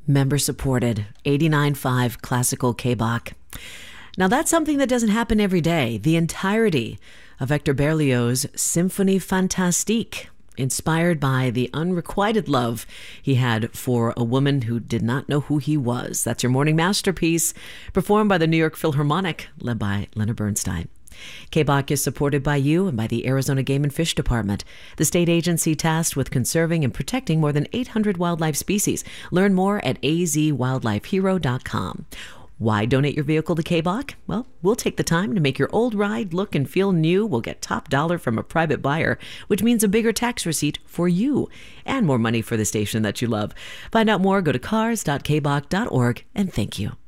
Member supported, 89.5 Classical K-Bach. Now that's something that doesn't happen every day. The entirety of Hector Berlioz' Symphonie Fantastique, inspired by the unrequited love he had for a woman who did not know who he was. That's your morning masterpiece, performed by the New York Philharmonic, led by Leonard Bernstein. K-Bach is supported by you and by the Arizona Game and Fish Department, the state agency tasked with conserving and protecting more than 800 wildlife species. Learn more at azwildlifehero.com. Why donate your vehicle to K-Bach? Well, we'll take the time to make your old ride look and feel new. We'll get top dollar from a private buyer, which means a bigger tax receipt for you and more money for the station that you love. Find out more, go to cars.kbach.org, and thank you.